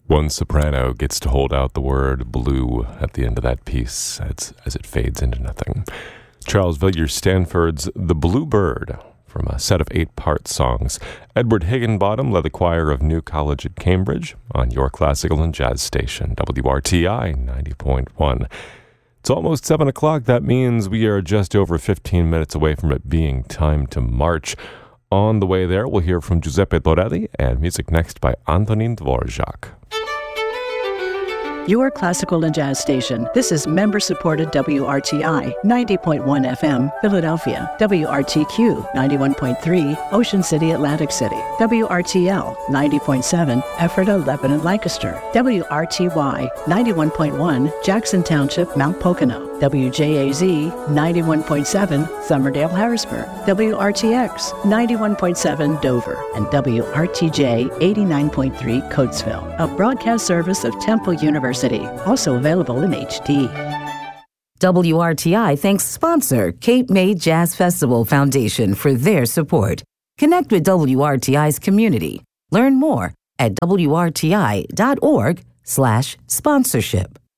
One soprano gets to hold out the word blue at the end of that piece as it fades into nothing. Charles Villiers-Stanford's The Blue Bird, from a set of 8-part songs. Edward Higginbottom led the choir of New College at Cambridge on your classical and jazz station, WRTI 90.1. It's almost 7 o'clock. That means we are just over 15 minutes away from it being time to march. On the way there, we'll hear from Giuseppe Torelli and music next by Antonin Dvorak. Your classical and jazz station. This is member-supported WRTI 90.1 FM, Philadelphia. WRTQ 91.3, Ocean City, Atlantic City. WRTL 90.7, Ephrata, Lebanon, Lancaster. WRTY 91.1, Jackson Township, Mount Pocono. WJAZ 91.7, Summerdale, Harrisburg. WRTX 91.7, Dover. And WRTJ 89.3, Coatesville. A broadcast service of Temple University. Also available in HD. WRTI thanks sponsor Cape May Jazz Festival Foundation for their support. Connect with WRTI's community. Learn more at WRTI.org/sponsorship.